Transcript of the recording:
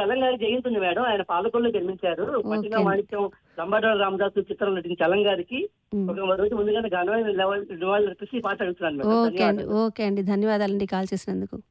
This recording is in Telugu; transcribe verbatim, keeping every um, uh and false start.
చలంగారి జయంతి ఉంది మేడం. ఆయన పాలకొల్లో జన్మించారు. ఓకే పట్టిన అండి. మాణిక్యం లంబాడోల రామదాసు చిత్రం నటించిన చలంగారికి ఉమ్. ఒక రోజు ముందుగానే ఘనమైన నివాళులు అర్పిస్తూ ఈ పాట అడుగుతున్నాను మేడం. ఓకే అండి. ధన్యవాదాలు. ఓకే అండి. ధన్యవాదాలండి కాల్ చేసినందుకు.